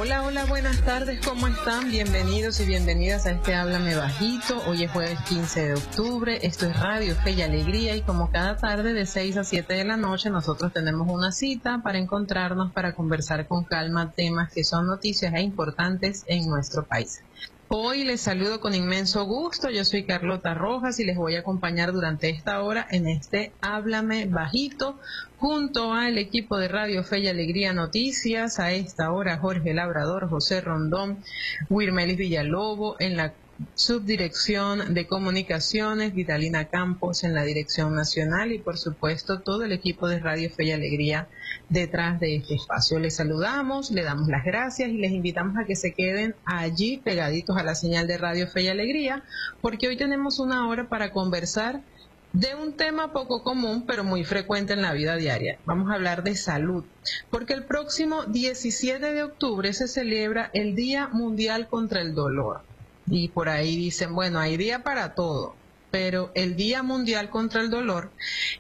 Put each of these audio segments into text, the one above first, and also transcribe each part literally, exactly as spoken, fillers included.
Hola, hola, buenas tardes, ¿cómo están? Bienvenidos y bienvenidas a este Háblame Bajito. Hoy es jueves quince de octubre, esto es Radio Fe y Alegría y como cada tarde de seis a siete de la noche nosotros tenemos una cita para encontrarnos, para conversar con calma temas que son noticias e importantes en nuestro país. Hoy les saludo con inmenso gusto, yo soy Carlota Rojas y les voy a acompañar durante esta hora en este Háblame Bajito, junto al equipo de Radio Fe y Alegría Noticias, a esta hora Jorge Labrador, José Rondón, Wilmelis Villalobos en la Subdirección de Comunicaciones, Vitalina Campos en la Dirección Nacional y por supuesto todo el equipo de Radio Fe y Alegría detrás de este espacio. Les saludamos, le damos las gracias y les invitamos a que se queden allí pegaditos a la señal de Radio Fe y Alegría, porque hoy tenemos una hora para conversar de un tema poco común pero muy frecuente en la vida diaria. Vamos a hablar de salud, porque el próximo diecisiete de octubre se celebra el Día Mundial contra el Dolor. Y por ahí dicen, bueno, hay día para todo, pero el Día Mundial contra el Dolor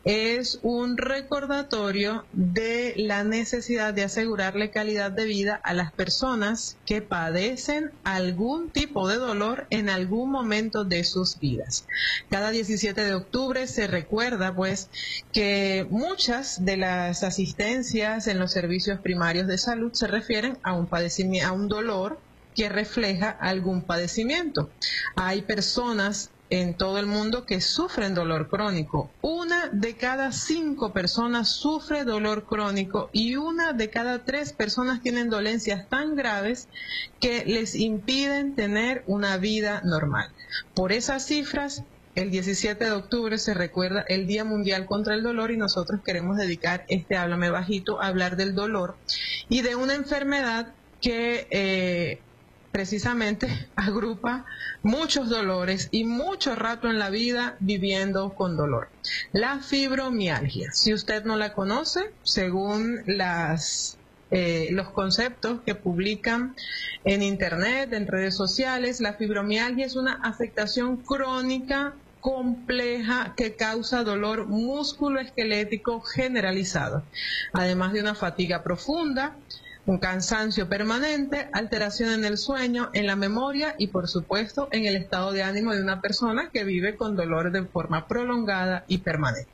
es un recordatorio de la necesidad de asegurarle calidad de vida a las personas que padecen algún tipo de dolor en algún momento de sus vidas. Cada diecisiete de octubre se recuerda pues que muchas de las asistencias en los servicios primarios de salud se refieren a un padecimiento, a un dolor que refleja algún padecimiento. Hay personas en todo el mundo que sufren dolor crónico. Una de cada cinco personas sufre dolor crónico y una de cada tres personas tienen dolencias tan graves que les impiden tener una vida normal. Por esas cifras, el diecisiete de octubre se recuerda el Día Mundial contra el Dolor y nosotros queremos dedicar este Háblame Bajito a hablar del dolor y de una enfermedad que eh, precisamente agrupa muchos dolores y mucho rato en la vida viviendo con dolor. La fibromialgia, si usted no la conoce, según las eh, los conceptos que publican en internet, en redes sociales, la fibromialgia es una afectación crónica compleja que causa dolor músculo-esquelético generalizado, además de una fatiga profunda, un cansancio permanente, alteración en el sueño, en la memoria y por supuesto en el estado de ánimo de una persona que vive con dolor de forma prolongada y permanente.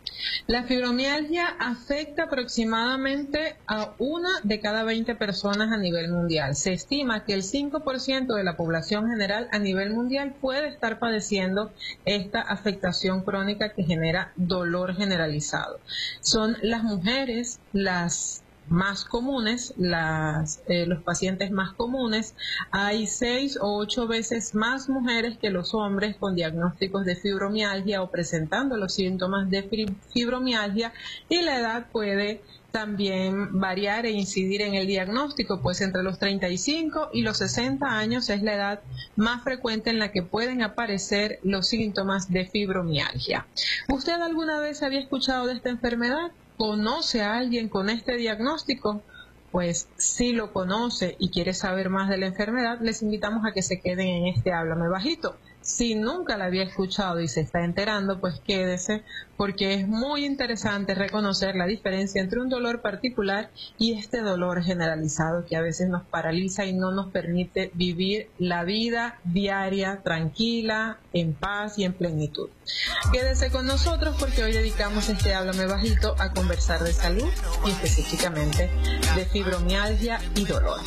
La fibromialgia afecta aproximadamente a una de cada veinte personas a nivel mundial. Se estima que el cinco por ciento de la población general a nivel mundial puede estar padeciendo esta afectación crónica que genera dolor generalizado. Son las mujeres las más comunes, las, eh, los pacientes más comunes. Hay seis o ocho veces más mujeres que los hombres con diagnósticos de fibromialgia o presentando los síntomas de fibromialgia y la edad puede también variar e incidir en el diagnóstico, pues entre los treinta y cinco y los sesenta años es la edad más frecuente en la que pueden aparecer los síntomas de fibromialgia. ¿Usted alguna vez había escuchado de esta enfermedad? ¿Conoce a alguien con este diagnóstico? Pues si lo conoce y quiere saber más de la enfermedad, les invitamos a que se queden en este Háblame Bajito. Si nunca la había escuchado y se está enterando, pues quédese, porque es muy interesante reconocer la diferencia entre un dolor particular y este dolor generalizado que a veces nos paraliza y no nos permite vivir la vida diaria tranquila, en paz y en plenitud. Quédese con nosotros porque hoy dedicamos este Háblame Bajito a conversar de salud y específicamente de fibromialgia y dolor.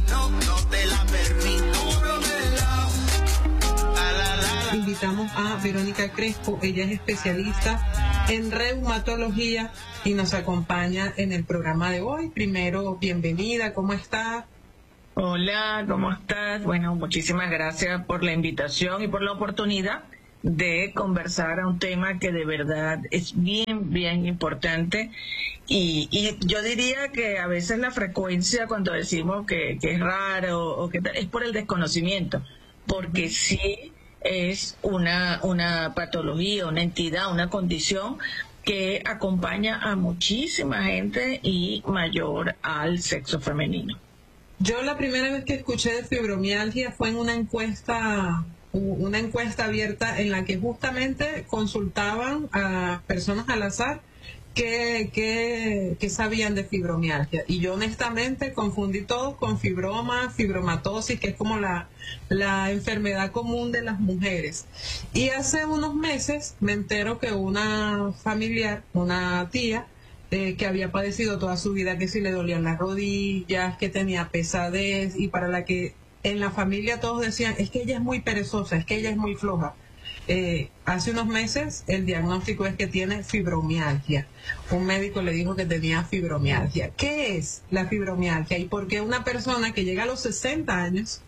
Invitamos a Verónica Crespo, ella es especialista en reumatología y nos acompaña en el programa de hoy. Primero, bienvenida, ¿cómo está? Hola, ¿cómo estás? Bueno, muchísimas gracias por la invitación y por la oportunidad de conversar a un tema que de verdad es bien, bien importante. Y, y yo diría que a veces la frecuencia cuando decimos que, que es raro o que es por el desconocimiento, porque sí es una, una patología, una entidad, una condición que acompaña a muchísima gente y mayor al sexo femenino. Yo la primera vez que escuché de fibromialgia fue en una encuesta, una encuesta abierta en la que justamente consultaban a personas al azar qué, qué, qué sabían de fibromialgia. Y yo honestamente confundí todo con fibroma, fibromatosis, que es como la, la enfermedad común de las mujeres. Y hace unos meses me entero que una familiar, una tía, eh, que había padecido toda su vida, que si le dolían las rodillas, que tenía pesadez, y para la que en la familia todos decían, es que ella es muy perezosa, es que ella es muy floja. Eh, hace unos meses el diagnóstico es que tiene fibromialgia. Un médico le dijo que tenía fibromialgia. ¿Qué es la fibromialgia? Y por qué una persona que llega a los sesenta años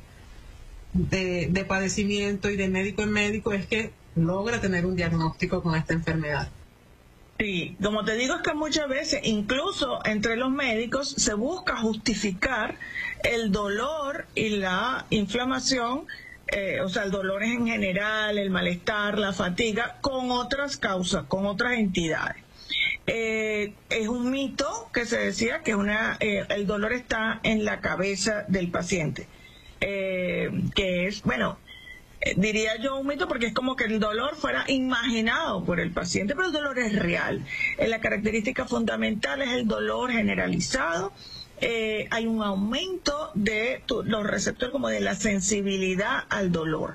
de, de padecimiento y de médico en médico es que logra tener un diagnóstico con esta enfermedad? Sí, como te digo, es que muchas veces, incluso entre los médicos, se busca justificar el dolor y la inflamación, eh, o sea, el dolor en general, el malestar, la fatiga, con otras causas, con otras entidades. Eh, es un mito que se decía que una, eh, el dolor está en la cabeza del paciente, eh, que es, bueno, diría yo un mito porque es como que el dolor fuera imaginado por el paciente, pero el dolor es real. Eh, la característica fundamental es el dolor generalizado. Eh, hay un aumento de tu, los receptores, como de la sensibilidad al dolor.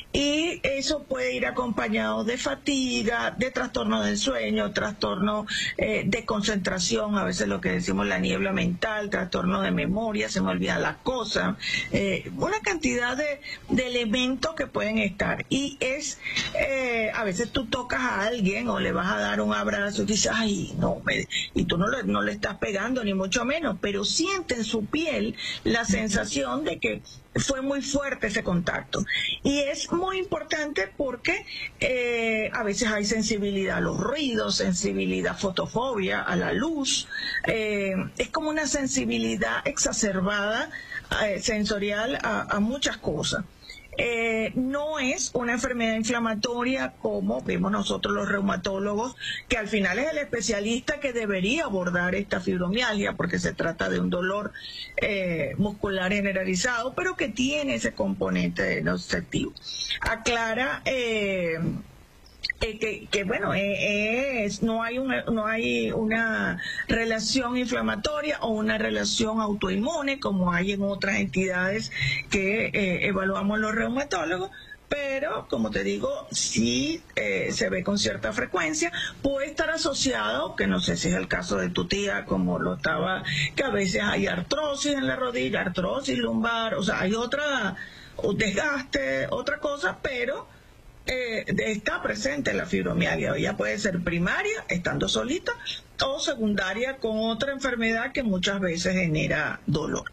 Y eso puede ir acompañado de fatiga, de trastorno del sueño, trastorno eh, de concentración, a veces lo que decimos la niebla mental, trastorno de memoria, se me olvidan las cosas, eh, una cantidad de, de elementos que pueden estar. Y es, eh, a veces tú tocas a alguien o le vas a dar un abrazo y dices, ay, no, me, y tú no le, no le estás pegando ni mucho menos, pero siente en su piel la sensación de que fue muy fuerte ese contacto. Y es muy importante porque eh, a veces hay sensibilidad a los ruidos, sensibilidad, fotofobia a la luz. Eh, es como una sensibilidad exacerbada eh, sensorial a, a muchas cosas. Eh, no es una enfermedad inflamatoria como vemos nosotros los reumatólogos, que al final es el especialista que debería abordar esta fibromialgia, porque se trata de un dolor eh, muscular generalizado, pero que tiene ese componente nocivo. Aclara eh, Eh, que, que bueno, eh, es, no hay una, no hay una relación inflamatoria o una relación autoinmune como hay en otras entidades que eh, evaluamos los reumatólogos, pero como te digo, sí eh, se ve con cierta frecuencia. Puede estar asociado, que no sé si es el caso de tu tía, como lo estaba, que a veces hay artrosis en la rodilla, artrosis lumbar, o sea, hay otra, un desgaste, otra cosa, pero Eh, está presente la fibromialgia. Ella puede ser primaria, estando solita, o secundaria con otra enfermedad que muchas veces genera dolor.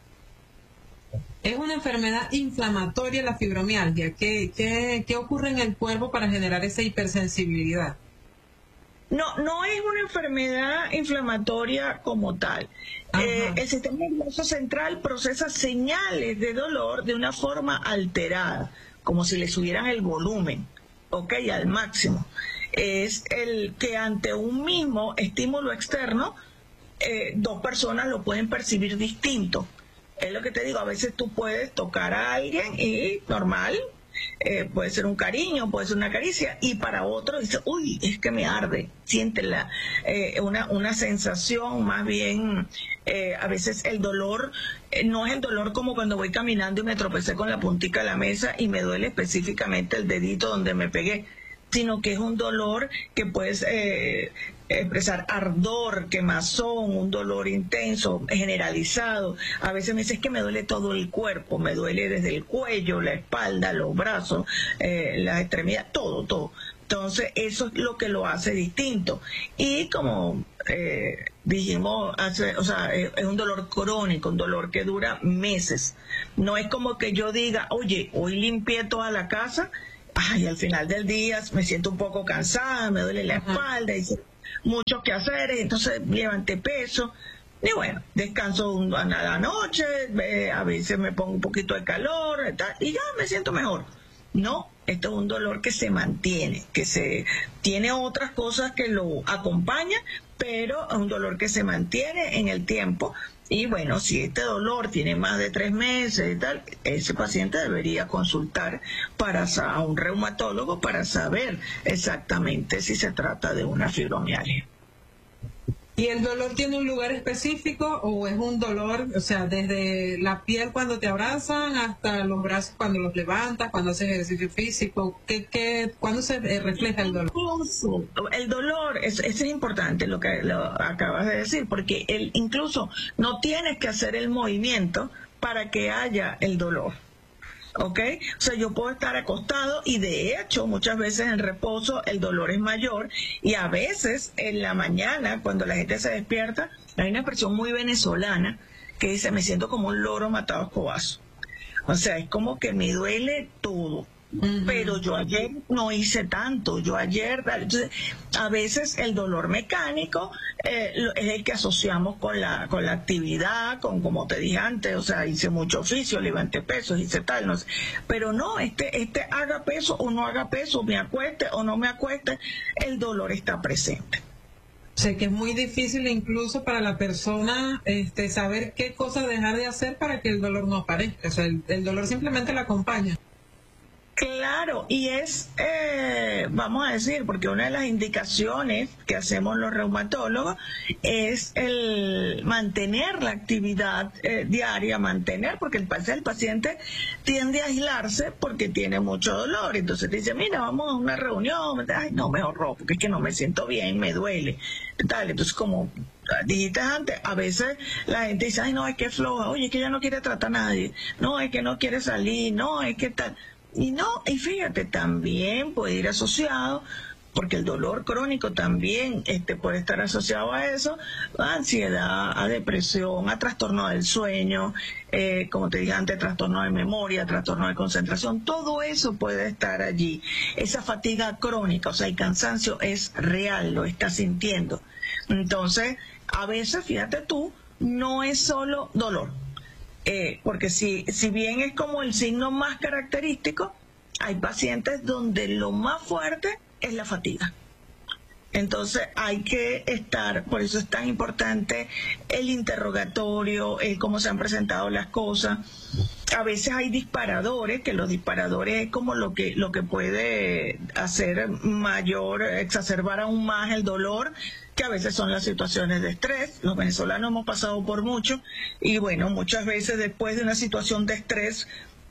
Es una enfermedad inflamatoria la fibromialgia. ¿Qué, qué, qué ocurre en el cuerpo para generar esa hipersensibilidad? No, no es una enfermedad inflamatoria como tal. Eh, el sistema nervioso central procesa señales de dolor de una forma alterada, como si le subieran el volumen, ok, al máximo. Es el que ante un mismo estímulo externo, eh, dos personas lo pueden percibir distinto. Es lo que te digo, a veces tú puedes tocar a alguien y normal, eh, puede ser un cariño, puede ser una caricia, y para otro dice, uy, es que me arde, siente la, eh, una, una sensación más bien, eh, a veces el dolor, eh, no es el dolor como cuando voy caminando y me tropecé con la puntica de la mesa y me duele específicamente el dedito donde me pegué, sino que es un dolor que puedes eh, expresar ardor, quemazón, un dolor intenso, generalizado. A veces me dices que me duele todo el cuerpo, me duele desde el cuello, la espalda, los brazos, eh, las extremidades, todo, todo. Entonces eso es lo que lo hace distinto. Y como eh, dijimos, hace, o sea, es, es un dolor crónico, un dolor que dura meses. No es como que yo diga, oye, hoy limpié toda la casa, ay, al final del día me siento un poco cansada, me duele la espalda, y mucho que hacer, entonces levanté peso, y bueno, descanso a la noche, eh, a veces me pongo un poquito de calor, tal, y ya me siento mejor. No, esto es un dolor que se mantiene, que se tiene otras cosas que lo acompañan, pero es un dolor que se mantiene en el tiempo. Y bueno, si este dolor tiene más de tres meses y tal, ese paciente debería consultar para, a un reumatólogo para saber exactamente si se trata de una fibromialgia. ¿Y el dolor tiene un lugar específico o es un dolor, o sea, desde la piel cuando te abrazan hasta los brazos cuando los levantas, cuando haces ejercicio físico? ¿Qué, qué, ¿Cuándo se refleja el dolor? El dolor, es, eso es importante lo que lo acabas de decir, porque el, incluso no tienes que hacer el movimiento para que haya el dolor. ¿Ok? O sea, yo puedo estar acostado y de hecho muchas veces en reposo el dolor es mayor y a veces en la mañana cuando la gente se despierta hay una expresión muy venezolana que dice me siento como un loro matado a escobazo. O sea, es como que me duele todo. Uh-huh. Pero yo ayer no hice tanto, yo ayer, entonces, a veces el dolor mecánico eh, es el que asociamos con la con la actividad, con como te dije antes, o sea, hice mucho oficio, levanté pesos, hice tal, no sé, pero no, este, este haga peso o no haga peso, me acueste o no me acueste, el dolor está presente. Sé que es muy difícil incluso para la persona este, saber qué cosa dejar de hacer para que el dolor no aparezca, o sea, el, el dolor simplemente la acompaña. Claro, y es, eh, vamos a decir, porque una de las indicaciones que hacemos los reumatólogos es el mantener la actividad eh, diaria, mantener, porque el, el paciente tiende a aislarse porque tiene mucho dolor. Entonces dice, mira, vamos a una reunión, ay, no, me ahorro, porque es que no me siento bien, me duele, tal. Entonces, como dijiste antes, a veces la gente dice, ay, no, es que es floja, oye, es que ella no quiere tratar a nadie, no, es que no quiere salir, no, es que tal. Y no, y fíjate, también puede ir asociado, porque el dolor crónico también este, puede estar asociado a eso, a ansiedad, a depresión, a trastorno del sueño, eh, como te dije antes, trastorno de memoria, trastorno de concentración, todo eso puede estar allí. Esa fatiga crónica, o sea, el cansancio es real, lo estás sintiendo. Entonces, a veces, fíjate tú, no es solo dolor. Eh, porque si, si bien es como el signo más característico, hay pacientes donde lo más fuerte es la fatiga. Entonces hay que estar, por eso es tan importante el interrogatorio, el cómo se han presentado las cosas. A veces hay disparadores, que los disparadores es como lo que, lo que puede hacer mayor, exacerbar aún más el dolor, que a veces son las situaciones de estrés. Los venezolanos hemos pasado por mucho y bueno, muchas veces después de una situación de estrés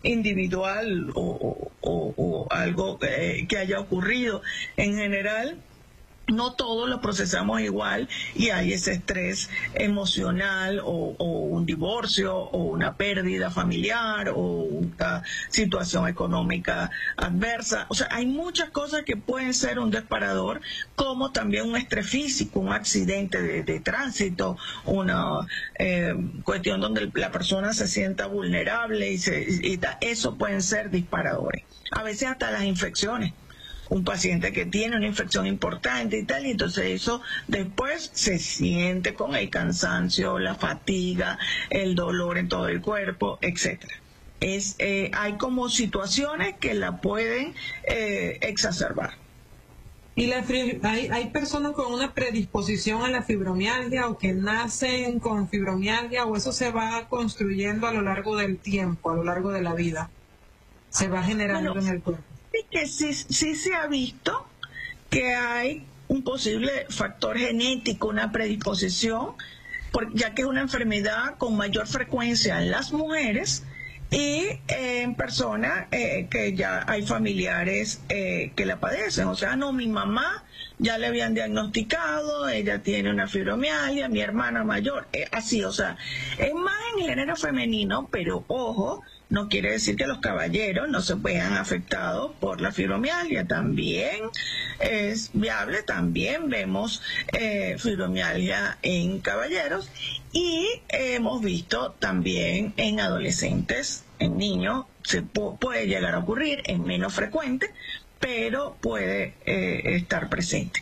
individual o, o, o algo eh, que haya ocurrido en general, no todos lo procesamos igual y hay ese estrés emocional o, o un divorcio o una pérdida familiar o una situación económica adversa. O sea, hay muchas cosas que pueden ser un disparador, como también un estrés físico, un accidente de, de tránsito, una eh, cuestión donde la persona se sienta vulnerable y, se, y ta, eso pueden ser disparadores. A veces hasta las infecciones. Un paciente que tiene una infección importante y tal, y entonces eso después se siente con el cansancio, la fatiga, el dolor en todo el cuerpo, etcétera. Es, eh, hay como situaciones que la pueden eh, exacerbar. ¿Y la, hay, hay personas con una predisposición a la fibromialgia o que nacen con fibromialgia o eso se va construyendo a lo largo del tiempo, a lo largo de la vida? Se va generando bueno, en el cuerpo. Que sí, sí se ha visto que hay un posible factor genético, una predisposición, por, ya que es una enfermedad con mayor frecuencia en las mujeres y eh, en personas eh, que ya hay familiares eh, que la padecen. O sea, no, mi mamá ya le habían diagnosticado, ella tiene una fibromialgia, mi hermana mayor, eh, así, o sea, es más en el género femenino, pero ojo, no quiere decir que los caballeros no se vean afectados por la fibromialgia. También es viable, también vemos eh, fibromialgia en caballeros y eh, hemos visto también en adolescentes, en niños, se pu- puede llegar a ocurrir, es menos frecuente, pero puede eh, estar presente.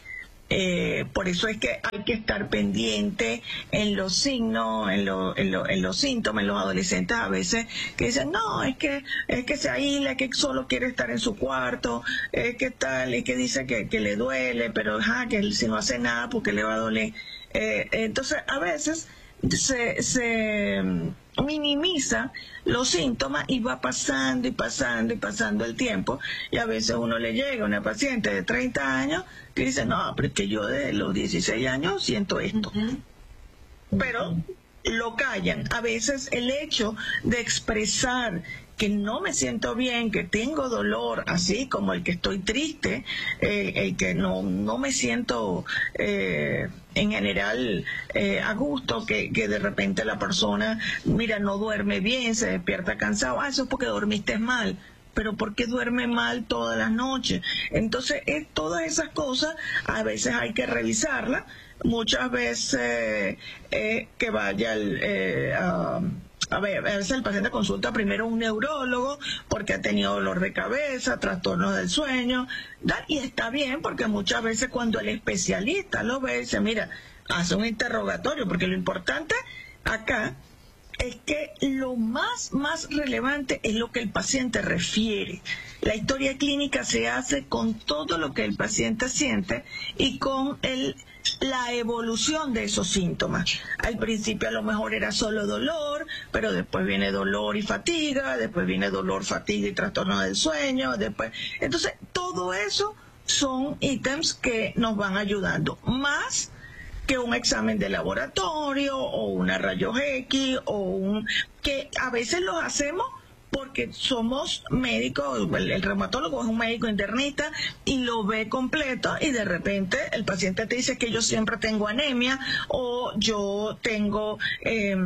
Eh, por eso es que hay que estar pendiente en los signos, en, lo, en, lo, en los síntomas, en los adolescentes a veces que dicen, no, es que es que se aísla, que solo quiere estar en su cuarto, es que tal, es que dice que, que le duele, pero ja, que si no hace nada porque le va a doler. Eh, entonces a veces se, se minimiza los síntomas y va pasando y pasando y pasando el tiempo, y a veces uno le llega a una paciente de treinta años que dice, no, pero es que yo de los dieciséis años siento esto. Uh-huh. Pero lo callan. A veces el hecho de expresar que no me siento bien, que tengo dolor, así como el que estoy triste, eh, el que no, no me siento eh, en general eh, a gusto, que, que de repente la persona, mira, no duerme bien, se despierta cansado, ah, eso es porque dormiste mal. Pero ¿por qué duerme mal todas las noches? Entonces, eh, todas esas cosas a veces hay que revisarlas. Muchas veces eh, que vaya el, eh, a, a ver, a veces el paciente consulta primero a un neurólogo porque ha tenido dolor de cabeza, trastornos del sueño, ¿da? Y está bien, porque muchas veces cuando el especialista lo ve, dice, mira, hace un interrogatorio, porque lo importante acá es que lo más, más relevante es lo que el paciente refiere. La historia clínica se hace con todo lo que el paciente siente y con el, la evolución de esos síntomas. Al principio a lo mejor era solo dolor, pero después viene dolor y fatiga, después viene dolor, fatiga y trastorno del sueño, después... Entonces, todo eso son ítems que nos van ayudando. Más que un examen de laboratorio o una rayos X o un que a veces los hacemos porque somos médicos, el, el reumatólogo es un médico internista y lo ve completo, y de repente el paciente te dice que yo siempre tengo anemia o yo tengo eh,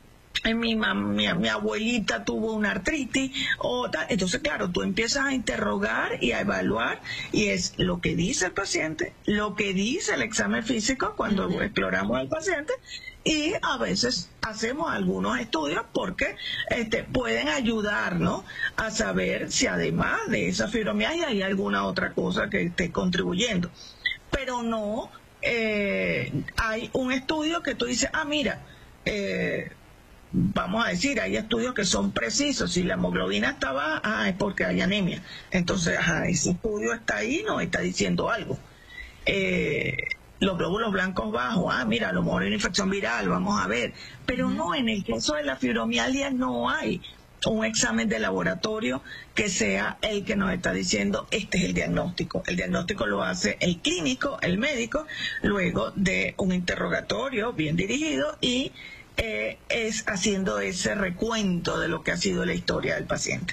Mi, mi, mi abuelita tuvo una artritis, o tal. Entonces, claro, tú empiezas a interrogar y a evaluar, y es lo que dice el paciente, lo que dice el examen físico cuando uh-huh. exploramos al paciente, y a veces hacemos algunos estudios porque este, pueden ayudarnos a saber si además de esa fibromialgia hay alguna otra cosa que esté contribuyendo. Pero no eh, hay un estudio que tú dices, ah, mira, eh, vamos a decir, hay estudios que son precisos. Si la hemoglobina está baja, ah, es porque hay anemia. Entonces, ajá, ese estudio está ahí, nos está diciendo algo. Eh, los glóbulos blancos bajos, ah, mira, a lo mejor hay una infección viral, vamos a ver. Pero uh-huh. no, en el caso de la fibromialgia no hay un examen de laboratorio que sea el que nos está diciendo este es el diagnóstico. El diagnóstico lo hace el clínico, el médico, luego de un interrogatorio bien dirigido y Eh, es haciendo ese recuento de lo que ha sido la historia del paciente.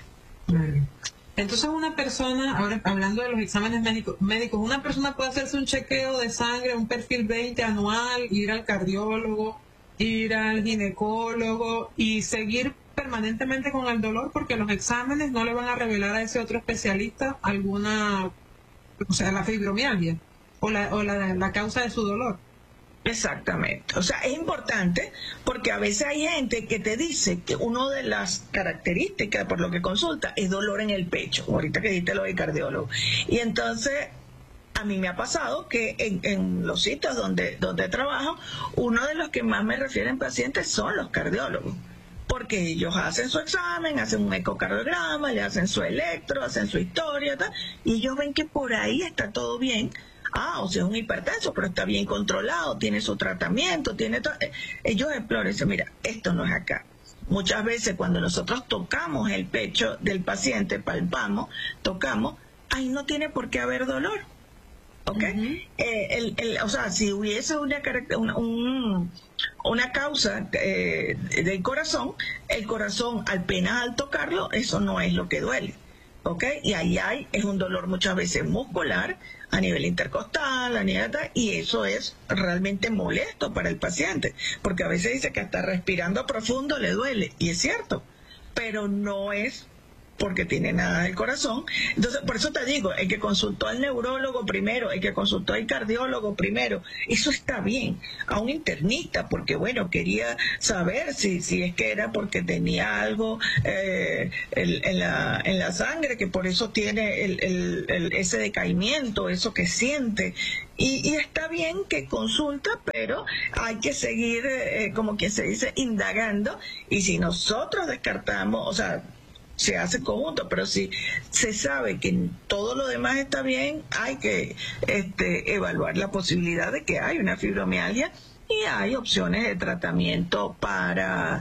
Entonces una persona, ahora hablando de los exámenes médicos, médicos, una persona puede hacerse un chequeo de sangre, un perfil veinte anual, ir al cardiólogo, ir al ginecólogo y seguir permanentemente con el dolor, porque los exámenes no le van a revelar a ese otro especialista alguna, o sea, la fibromialgia o la, o la, la causa de su dolor. Exactamente. O sea, es importante porque a veces hay gente que te dice que una de las características por lo que consulta es dolor en el pecho. Ahorita que dijiste lo del cardiólogo. Y entonces, a mí me ha pasado que en, en los sitios donde, donde trabajo, uno de los que más me refieren pacientes son los cardiólogos. Porque ellos hacen su examen, hacen un ecocardiograma, le hacen su electro, hacen su historia, tal, y ellos ven que por ahí está todo bien. Ah, o sea, es un hipertenso, pero está bien controlado, tiene su tratamiento, tiene todo. Ellos exploran y dicen, mira, esto no es acá. Muchas veces cuando nosotros tocamos el pecho del paciente, palpamos, tocamos, ahí no tiene por qué haber dolor. ¿Ok? Uh-huh. eh, el, el, o sea, si hubiese una, una, un, una causa eh, del corazón, el corazón apenas al tocarlo, eso no es lo que duele. ¿Ok? Y ahí hay, es un dolor muchas veces muscular, a nivel intercostal, a nivel tal, y eso es realmente molesto para el paciente, porque a veces dice que hasta respirando profundo le duele, y es cierto, pero no es porque tiene nada del corazón. Entonces, por eso te digo, el que consultó al neurólogo primero, el que consultó al cardiólogo primero, eso está bien. A un internista, porque bueno, quería saber si, si es que era porque tenía algo eh, el, en, la, en la sangre, que por eso tiene el, el, el, ese decaimiento, eso que siente. Y, y está bien que consulta, pero hay que seguir, eh, como quien se dice, indagando. Y si nosotros descartamos, o sea, se hace conjunto, pero si se sabe que todo lo demás está bien, hay que este, evaluar la posibilidad de que hay una fibromialgia, y hay opciones de tratamiento para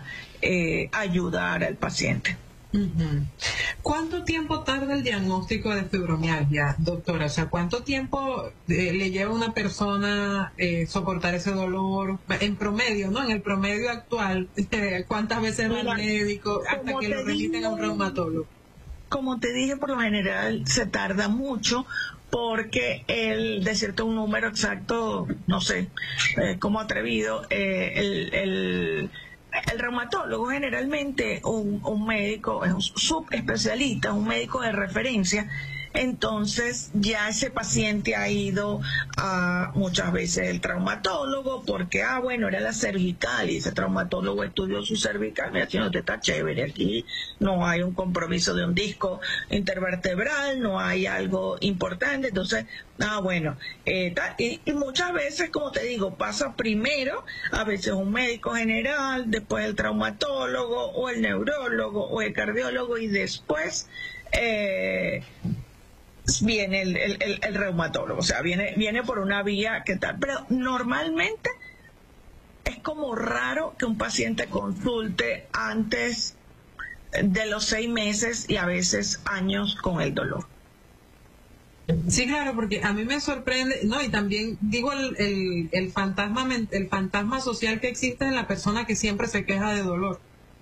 eh, ayudar al paciente. Uh-huh. ¿Cuánto tiempo tarda el diagnóstico de fibromialgia, doctora? O sea, ¿cuánto tiempo eh, le lleva a una persona eh, soportar ese dolor? En promedio, ¿no? En el promedio actual, eh, ¿cuántas veces va al médico hasta que lo remiten a un reumatólogo? Como te dije, por lo general se tarda mucho porque el decirte un número exacto, no sé, eh, como atrevido, eh, el... el El reumatólogo generalmente un, un médico, es un subespecialista, un médico de referencia, entonces ya ese paciente ha ido a muchas veces el traumatólogo porque, ah, bueno, era la cervical y ese traumatólogo estudió su cervical, mira, si no te está chévere, aquí no hay un compromiso de un disco intervertebral, no hay algo importante, entonces, ah, bueno, eh, y, y muchas veces, como te digo, pasa primero, a veces un médico general, después el traumatólogo o el neurólogo o el cardiólogo y después... Eh, viene el, el, el, el reumatólogo, o sea, viene, viene por una vía que tal, pero normalmente es como raro que un paciente consulte antes de los seis meses y a veces años con el dolor. Sí, claro, porque a mí me sorprende, no, y también digo el, el, el fantasma el fantasma social que existe en la persona que siempre se queja de dolor.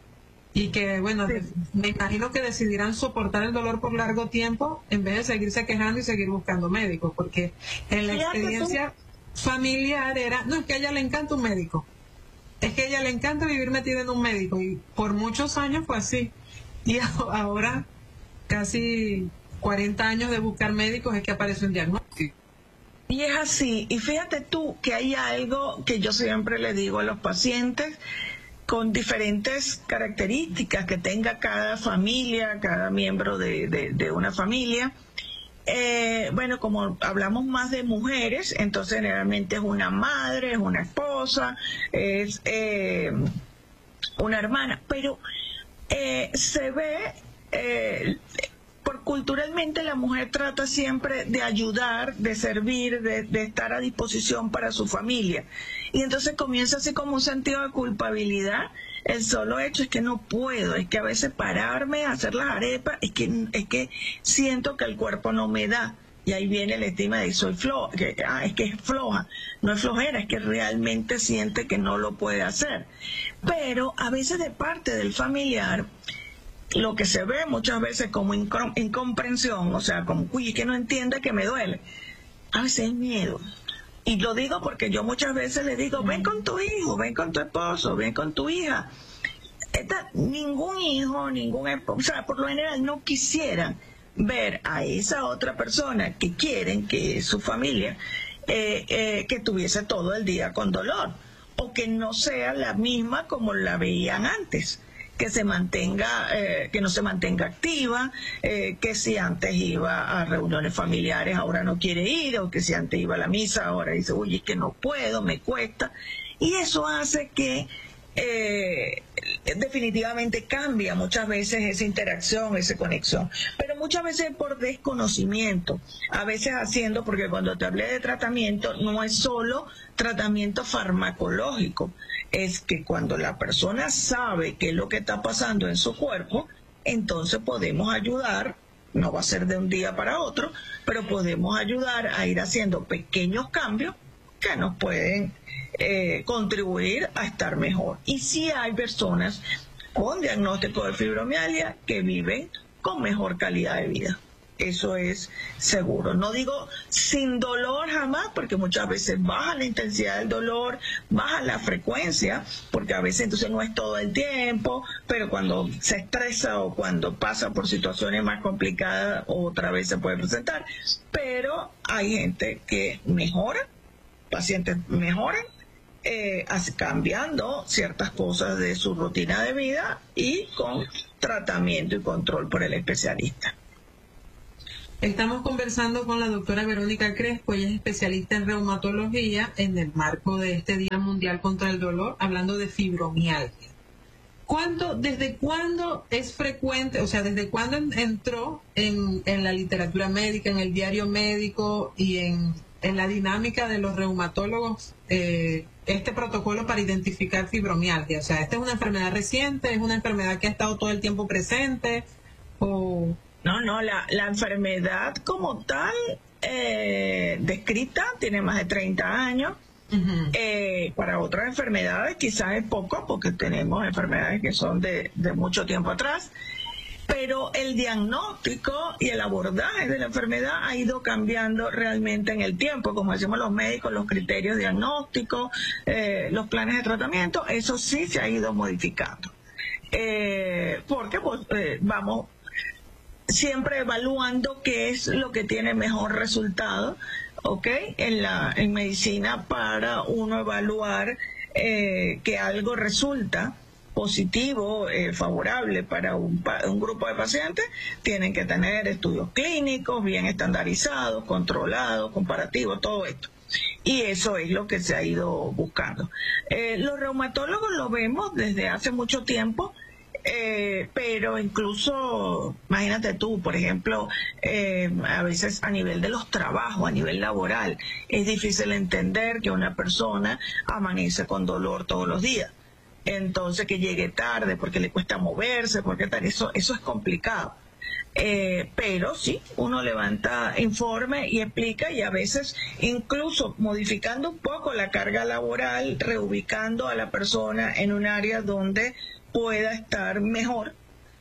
Y que, bueno, sí. Me imagino que decidirán soportar el dolor por largo tiempo en vez de seguirse quejando y seguir buscando médicos, porque en la experiencia familiar era, no, es que a ella le encanta un médico, es que a ella le encanta vivir metida en un médico, y por muchos años fue así, y ahora casi cuarenta años de buscar médicos es que aparece un diagnóstico. Y es así, y fíjate tú que hay algo que yo siempre le digo a los pacientes, con diferentes características que tenga cada familia, cada miembro de, de, de una familia. Eh, bueno, como hablamos más de mujeres, entonces generalmente es una madre, es una esposa, es eh, una hermana, pero eh, se ve, eh, por culturalmente la mujer trata siempre de ayudar, de servir, de, de estar a disposición para su familia. Y entonces comienza así como un sentido de culpabilidad. El solo hecho es que no puedo, es que a veces pararme a hacer las arepas, es que, es que siento que el cuerpo no me da. Y ahí viene el estigma de soy floja, que, ah, es que es floja. No es flojera, es que realmente siente que no lo puede hacer. Pero a veces de parte del familiar, lo que se ve muchas veces como incomprensión, o sea, como, uy, es que no entiende que me duele. A veces es miedo. Y lo digo porque yo muchas veces le digo, ven con tu hijo, ven con tu esposo, ven con tu hija. Esta, ningún hijo, ningún esposo, o sea, por lo general no quisieran ver a esa otra persona que quieren, que es su familia, eh, eh, que tuviese todo el día con dolor, o que no sea la misma como la veían antes. Que se mantenga, eh, que no se mantenga activa, eh, que si antes iba a reuniones familiares ahora no quiere ir, o que si antes iba a la misa ahora dice, uy, es que no puedo, me cuesta. Y eso hace que eh, definitivamente cambia muchas veces esa interacción, esa conexión. Pero muchas veces por desconocimiento, a veces haciendo, porque cuando te hablé de tratamiento, no es solo tratamiento farmacológico, es que cuando la persona sabe qué es lo que está pasando en su cuerpo, entonces podemos ayudar, no va a ser de un día para otro, pero podemos ayudar a ir haciendo pequeños cambios que nos pueden eh, contribuir a estar mejor. Y sí hay personas con diagnóstico de fibromialgia que viven con mejor calidad de vida. Eso es seguro. No digo sin dolor jamás, porque muchas veces baja la intensidad del dolor, baja la frecuencia, porque a veces entonces no es todo el tiempo, pero cuando se estresa o cuando pasa por situaciones más complicadas, otra vez se puede presentar. Pero hay gente que mejora, pacientes mejoran, eh, cambiando ciertas cosas de su rutina de vida y con tratamiento y control por el especialista. Estamos conversando con la doctora Verónica Crespo, ella es especialista en reumatología en el marco de este Día Mundial contra el Dolor, hablando de fibromialgia. ¿Cuándo, desde cuándo es frecuente, o sea, desde cuándo entró en, en la literatura médica, en el diario médico y en, en la dinámica de los reumatólogos eh, este protocolo para identificar fibromialgia? O sea, ¿esta es una enfermedad reciente? ¿Es una enfermedad que ha estado todo el tiempo presente? O... No, no, la, la enfermedad como tal, eh, descrita, tiene más de treinta años. Uh-huh. Eh, para otras enfermedades quizás es poco, porque tenemos enfermedades que son de, de mucho tiempo atrás, pero el diagnóstico y el abordaje de la enfermedad ha ido cambiando realmente en el tiempo. Como decimos los médicos, los criterios diagnósticos, eh, los planes de tratamiento, eso sí se ha ido modificando. Eh, porque pues, eh, vamos siempre evaluando qué es lo que tiene mejor resultado, ¿ok? En la en medicina, para uno evaluar eh, que algo resulta positivo, eh, favorable para un, un grupo de pacientes, tienen que tener estudios clínicos bien estandarizados, controlados, comparativos, todo esto. Y eso es lo que se ha ido buscando. Eh, los reumatólogos lo vemos desde hace mucho tiempo, eh, pero incluso, imagínate tú, por ejemplo, eh, a veces a nivel de los trabajos, a nivel laboral, es difícil entender que una persona amanece con dolor todos los días. Entonces, que llegue tarde porque le cuesta moverse, porque tal, eso, eso es complicado. Eh, pero sí, uno levanta informe y explica, y a veces incluso modificando un poco la carga laboral, reubicando a la persona en un área donde pueda estar mejor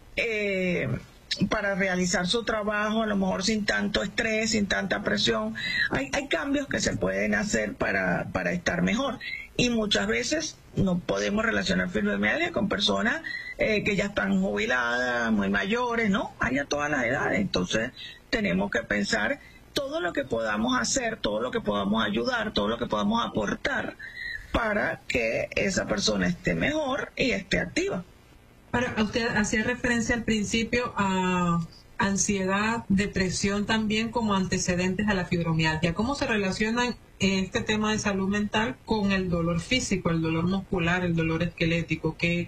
eh, para realizar su trabajo, a lo mejor sin tanto estrés, sin tanta presión. Hay, hay cambios que se pueden hacer para, para estar mejor. Y muchas veces no podemos relacionar fibromialgia con personas eh, que ya están jubiladas, muy mayores, ¿no? Hay a todas las edades. Entonces tenemos que pensar todo lo que podamos hacer, todo lo que podamos ayudar, todo lo que podamos aportar para que esa persona esté mejor y esté activa. Ahora, usted hacía referencia al principio a ansiedad, depresión también como antecedentes a la fibromialgia. ¿Cómo se relacionan este tema de salud mental con el dolor físico, el dolor muscular, el dolor esquelético? ¿Qué,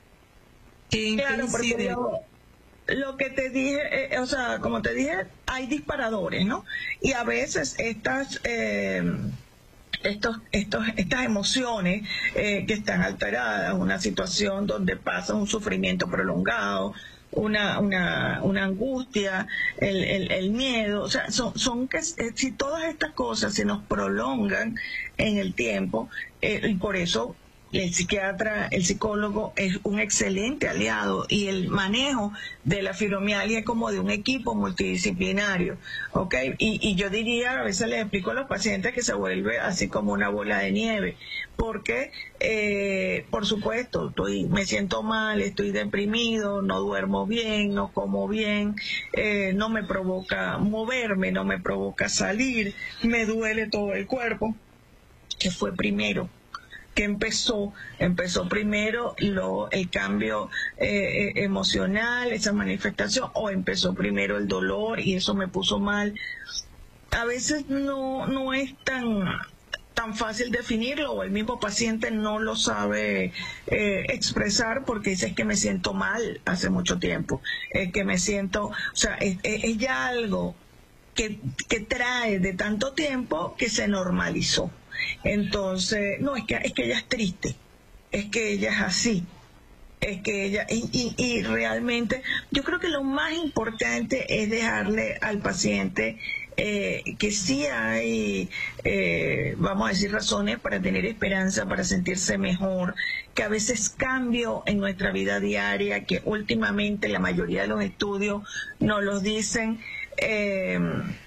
qué claro, incide? Lo, lo que te dije, eh, o sea, como te dije, hay disparadores, ¿no? Y a veces estas... Eh, Estos, estos, estas emociones eh, que están alteradas, una situación donde pasa un sufrimiento prolongado, una, una, una angustia, el, el, el miedo, o sea, son, son que si todas estas cosas se nos prolongan en el tiempo, eh, y por eso el psiquiatra, el psicólogo es un excelente aliado, y el manejo de la fibromialgia es como de un equipo multidisciplinario, ¿ok? Y, y yo diría, a veces les explico a los pacientes que se vuelve así como una bola de nieve, porque, eh, por supuesto, estoy, me siento mal, estoy deprimido, no duermo bien, no como bien, eh, no me provoca moverme, no me provoca salir, me duele todo el cuerpo. ¿Qué fue primero? que empezó, empezó primero lo, el cambio eh, emocional, esa manifestación, o empezó primero el dolor y eso me puso mal. A veces no, no es tan, tan fácil definirlo, o el mismo paciente no lo sabe eh, expresar, porque dice: es que me siento mal hace mucho tiempo, es que me siento, o sea, es, es ya algo que, que trae de tanto tiempo que se normalizó. Entonces, no, es que, es que ella es triste, es que ella es así, es que ella, y, y, y realmente yo creo que lo más importante es dejarle al paciente eh, que sí hay, eh, vamos a decir, razones para tener esperanza, para sentirse mejor, que a veces cambio en nuestra vida diaria, que últimamente la mayoría de los estudios nos los dicen. eh,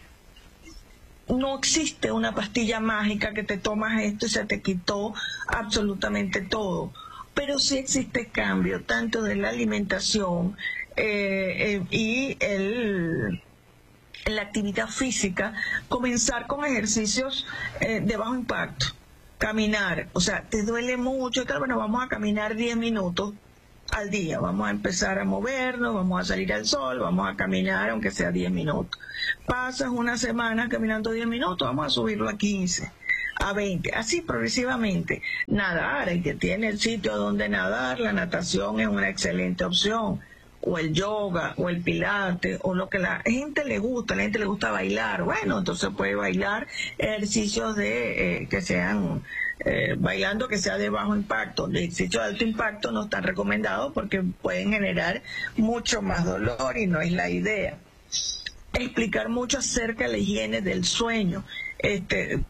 No existe una pastilla mágica que te tomas esto y se te quitó absolutamente todo, pero sí existe cambio tanto de la alimentación eh, eh, y el, la actividad física. Comenzar con ejercicios eh, de bajo impacto, caminar, o sea, te duele mucho, claro, bueno, vamos a caminar diez minutos al día, vamos a empezar a movernos, vamos a salir al sol, vamos a caminar aunque sea diez minutos. Pasas una semana caminando diez minutos, vamos a subirlo a quince, a veinte, así progresivamente. Nadar, el que tiene el sitio donde nadar, la natación es una excelente opción. o el yoga, o el pilates, o lo que la gente le gusta, a la gente le gusta bailar, bueno, entonces puede bailar ejercicios de eh, que sean eh, bailando que sea de bajo impacto. Los ejercicios de alto impacto no están recomendados porque pueden generar mucho más dolor y no es la idea. Explicar mucho acerca de la higiene del sueño, este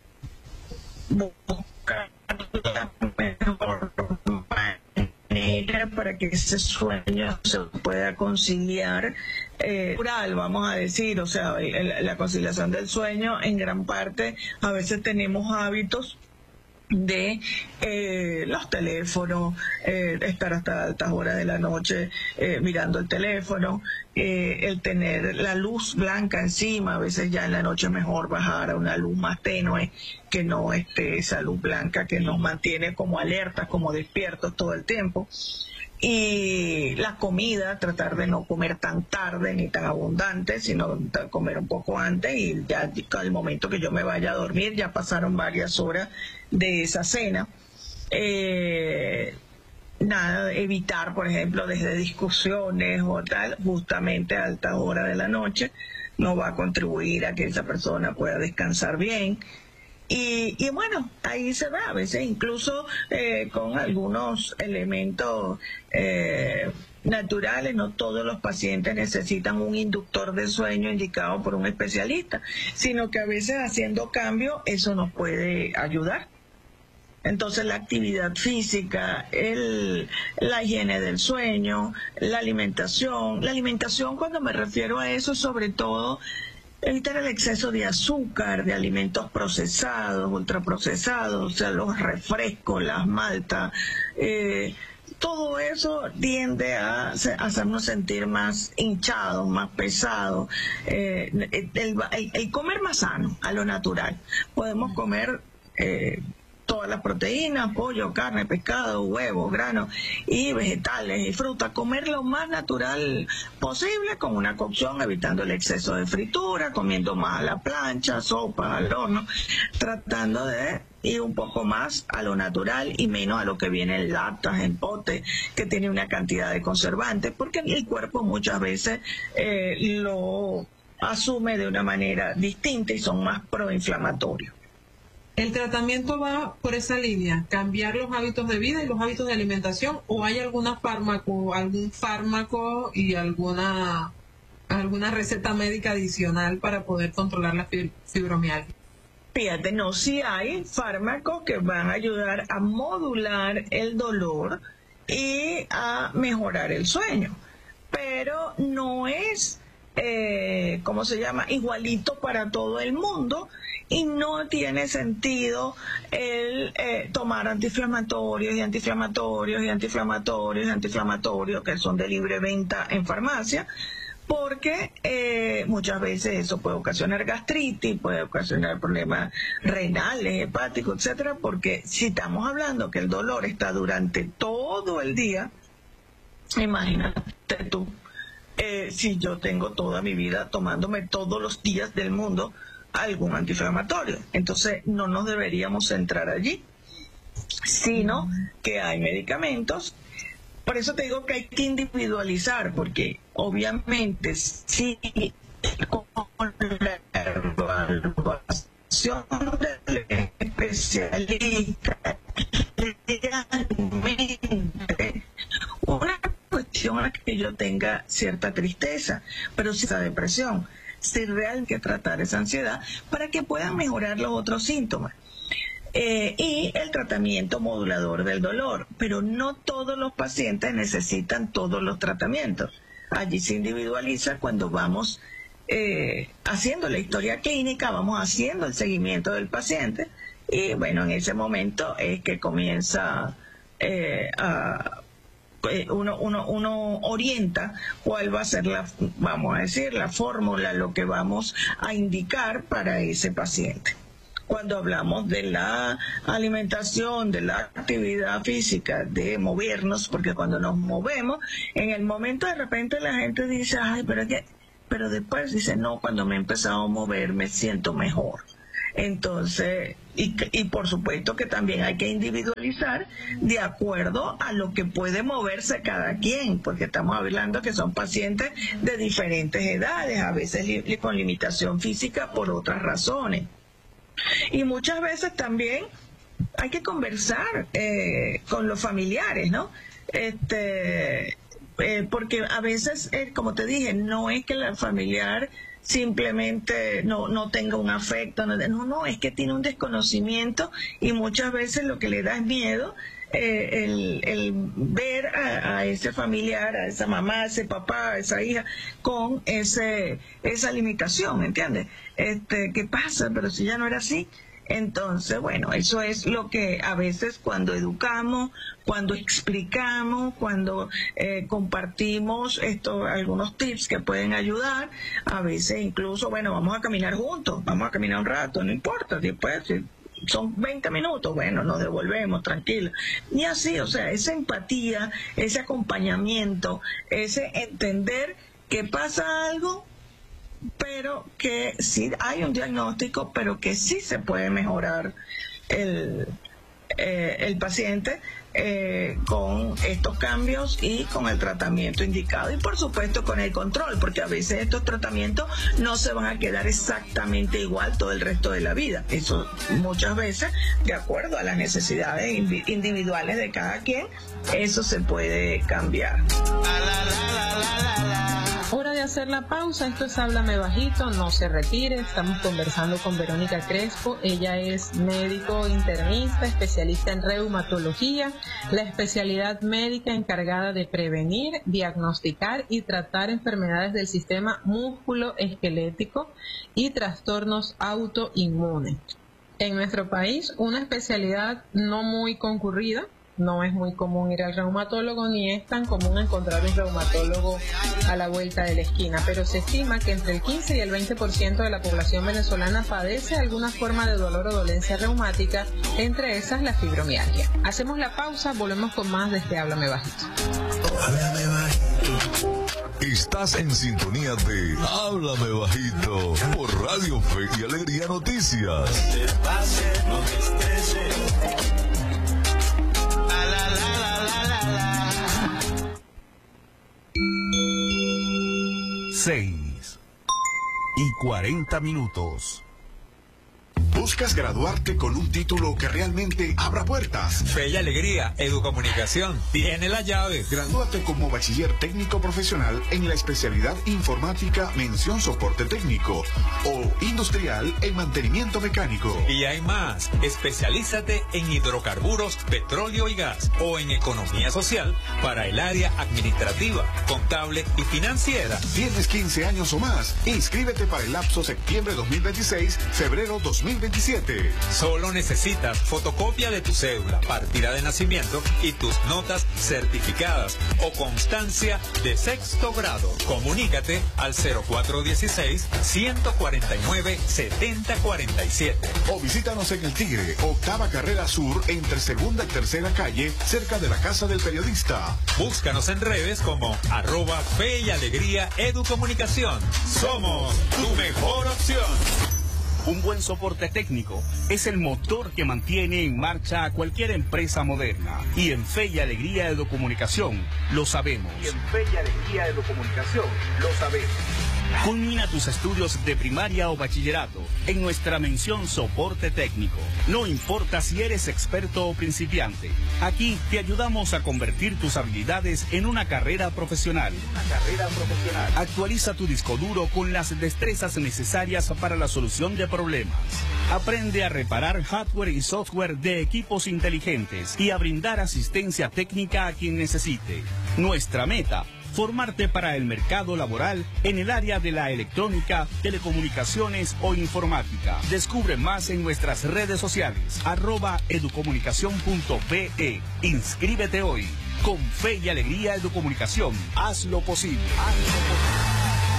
buscar la mejor manera para que ese sueño se pueda conciliar eh, natural, vamos a decir, o sea, el, la conciliación del sueño en gran parte, a veces tenemos hábitos de eh, los teléfonos, eh, estar hasta altas horas de la noche eh, mirando el teléfono, eh, el tener la luz blanca encima, a veces ya en la noche es mejor bajar a una luz más tenue que no este, esa luz blanca que nos mantiene como alertas, como despiertos todo el tiempo. Y la comida, tratar de no comer tan tarde ni tan abundante, sino comer un poco antes, y ya al momento que yo me vaya a dormir ya pasaron varias horas de esa cena. Eh, nada, evitar, por ejemplo, desde discusiones o tal, justamente a altas horas de la noche, no va a contribuir a que esa persona pueda descansar bien. Y, y bueno, ahí se va, a veces incluso eh, con algunos elementos eh, naturales, no todos los pacientes necesitan un inductor de sueño indicado por un especialista, sino que a veces haciendo cambio eso nos puede ayudar. Entonces la actividad física, el, la higiene del sueño, la alimentación. La alimentación, cuando me refiero a eso, sobre todo evitar el exceso de azúcar, de alimentos procesados, ultraprocesados, o sea, los refrescos, las maltas, eh, todo eso tiende a hacernos sentir más hinchados, más pesados. Eh, el, el, el comer más sano, a lo natural. Podemos comer eh, todas las proteínas, pollo, carne, pescado, huevos, granos y vegetales y frutas, comer lo más natural posible con una cocción, evitando el exceso de fritura, comiendo más a la plancha, sopa, al horno, tratando de ir un poco más a lo natural y menos a lo que viene en latas, en potes, que tiene una cantidad de conservantes, porque el cuerpo muchas veces eh, lo asume de una manera distinta y son más proinflamatorios. ¿El tratamiento va por esa línea, cambiar los hábitos de vida y los hábitos de alimentación, o hay alguna fármaco, algún fármaco y alguna alguna receta médica adicional para poder controlar la fibromialgia? Fíjate, no, sí hay fármacos que van a ayudar a modular el dolor y a mejorar el sueño, pero no es, eh, ¿cómo se llama?, igualito para todo el mundo. Y no tiene sentido el eh, tomar antiinflamatorios y antiinflamatorios y antiinflamatorios y antiinflamatorios que son de libre venta en farmacia, porque eh, muchas veces eso puede ocasionar gastritis, puede ocasionar problemas renales, hepáticos, etcétera, porque si estamos hablando que el dolor está durante todo el día, imagínate tú, eh, si yo tengo toda mi vida tomándome todos los días del mundo algún antiinflamatorio, entonces no nos deberíamos centrar allí, sino que hay medicamentos. Por eso te digo que hay que individualizar, porque obviamente si con la evaluación del especialista realmente una cuestión es que yo tenga cierta tristeza, pero si esa depresión, si realmente hay que tratar esa ansiedad para que puedan mejorar los otros síntomas. Eh, y el tratamiento modulador del dolor, pero no todos los pacientes necesitan todos los tratamientos. Allí se individualiza cuando vamos eh, haciendo la historia clínica, vamos haciendo el seguimiento del paciente, y bueno, en ese momento es que comienza eh, a Uno, uno, uno orienta cuál va a ser la, vamos a decir, la fórmula, lo que vamos a indicar para ese paciente. Cuando hablamos de la alimentación, de la actividad física, de movernos, porque cuando nos movemos, en el momento de repente la gente dice, ay, pero es que, pero después dice, no, cuando me he empezado a mover me siento mejor. Entonces, y, y por supuesto que también hay que individualizar de acuerdo a lo que puede moverse cada quien, porque estamos hablando que son pacientes de diferentes edades, a veces li, con limitación física por otras razones. Y muchas veces también hay que conversar eh, con los familiares, ¿no? Este, eh, porque a veces, eh, como te dije, no es que el familiar simplemente no, no tenga un afecto, no, no, no, es que tiene un desconocimiento y muchas veces lo que le da es miedo. Eh, el, el ver a, a ese familiar, a esa mamá, a ese papá, a esa hija con ese esa limitación, ¿entiendes? Este, ¿qué pasa? Pero si ya no era así. Entonces, bueno, eso es lo que a veces cuando educamos, cuando explicamos, cuando eh, compartimos esto, algunos tips que pueden ayudar, a veces incluso, bueno, vamos a caminar juntos, vamos a caminar un rato, no importa, después si son veinte minutos, bueno, nos devolvemos, tranquilo. Y así, o sea, esa empatía, ese acompañamiento, ese entender que pasa algo, pero que sí hay un diagnóstico, pero que sí se puede mejorar el, eh, el paciente eh, con estos cambios y con el tratamiento indicado. Y por supuesto con el control, porque a veces estos tratamientos no se van a quedar exactamente igual todo el resto de la vida. Eso muchas veces, de acuerdo a las necesidades individuales de cada quien, eso se puede cambiar. Hora de hacer la pausa, esto es Háblame Bajito, no se retire, estamos conversando con Verónica Crespo, ella es médico internista, especialista en reumatología, la especialidad médica encargada de prevenir, diagnosticar y tratar enfermedades del sistema músculo-esquelético y trastornos autoinmunes. En nuestro país, una especialidad no muy concurrida. No es muy común ir al reumatólogo, ni es tan común encontrar un reumatólogo a la vuelta de la esquina, pero se estima que entre el quince y el veinte por ciento de la población venezolana padece alguna forma de dolor o dolencia reumática, entre esas la fibromialgia. Hacemos la pausa, volvemos con más de este Háblame Bajito. Háblame Bajito. Estás en sintonía de Háblame Bajito por Radio Fe y Alegría Noticias. No te pases, no te estreses. Seis y cuarenta minutos. ¿Buscas graduarte con un título que realmente abra puertas? Fe y Alegría, Educomunicación, tiene la llave. Gradúate como bachiller técnico profesional en la especialidad informática mención soporte técnico o industrial en mantenimiento mecánico. Y hay más, especialízate en hidrocarburos, petróleo y gas o en economía social para el área administrativa, contable y financiera. ¿Tienes quince años o más? Inscríbete para el lapso septiembre dos mil veintiséis, febrero dos mil veintisiete. Solo necesitas fotocopia de tu cédula, partida de nacimiento y tus notas certificadas o constancia de sexto grado. Comunícate al cero cuatro uno seis, uno cuatro nueve, siete cero cuatro siete. O visítanos en El Tigre, octava carrera sur, entre segunda y tercera calle, cerca de la Casa del Periodista. Búscanos en redes como arroba Fe y Alegría Educomunicación. Somos tu mejor opción. Un buen soporte técnico es el motor que mantiene en marcha a cualquier empresa moderna. Y en Fe y Alegría Educomunicación lo sabemos. Y en Fe y Alegría Educomunicación lo sabemos. Culmina tus estudios de primaria o bachillerato en nuestra mención soporte técnico. No importa si eres experto o principiante, aquí te ayudamos a convertir tus habilidades en una carrera profesional. Una carrera profesional. Actualiza tu disco duro con las destrezas necesarias para la solución de problemas. Aprende a reparar hardware y software de equipos inteligentes y a brindar asistencia técnica a quien necesite. Nuestra meta: formarte para el mercado laboral en el área de la electrónica, telecomunicaciones o informática. Descubre más en nuestras redes sociales, arroba educomunicación punto pe. Inscríbete hoy. Con Fe y Alegría Educomunicación, haz lo posible. Haz lo posible.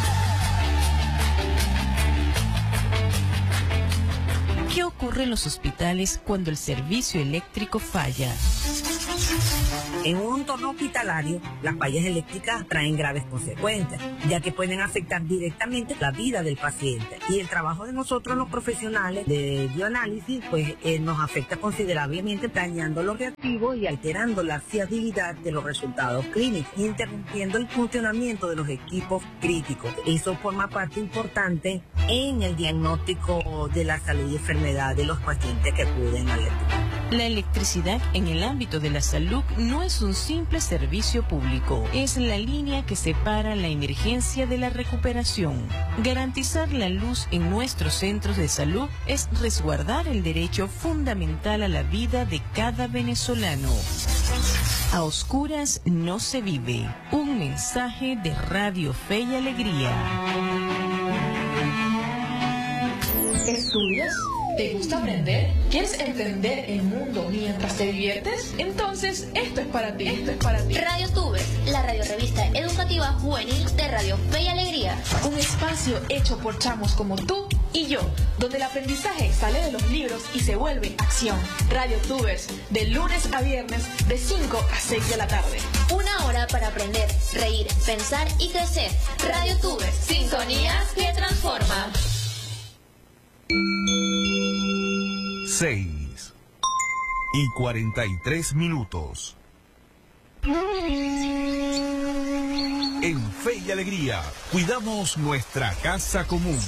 ¿Qué ocurre en los hospitales cuando el servicio eléctrico falla? En un entorno hospitalario, las fallas eléctricas traen graves consecuencias, ya que pueden afectar directamente la vida del paciente. Y el trabajo de nosotros, los profesionales de bioanálisis, pues eh, nos afecta considerablemente, dañando los reactivos y alterando la fiabilidad de los resultados clínicos, interrumpiendo el funcionamiento de los equipos críticos. Eso forma parte importante en el diagnóstico de la salud y enfermedad de los pacientes que acuden al hospital. La electricidad en el ámbito de la salud no es un simple servicio público, es la línea que separa la emergencia de la recuperación. Garantizar la luz en nuestros centros de salud es resguardar el derecho fundamental a la vida de cada venezolano. A oscuras no se vive. Un mensaje de Radio Fe y Alegría. ¿Estudias? ¿Te gusta aprender? ¿Quieres entender el mundo mientras te diviertes? Entonces, esto es para ti. Esto es para ti. Radio Tubes, la radio revista educativa juvenil de Radio Fe y Alegría. Un espacio hecho por chamos como tú y yo, donde el aprendizaje sale de los libros y se vuelve acción. Radio Tubes, de lunes a viernes, de cinco a seis de la tarde. Una hora para aprender, reír, pensar y crecer. Radio Tubes, sintonías que transforman. Seis y cuarenta y tres minutos. En Fe y Alegría, cuidamos nuestra casa común.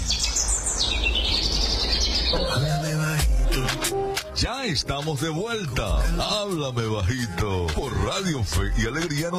Háblame bajito. Ya estamos de vuelta. Háblame bajito por Radio Fe y Alegría.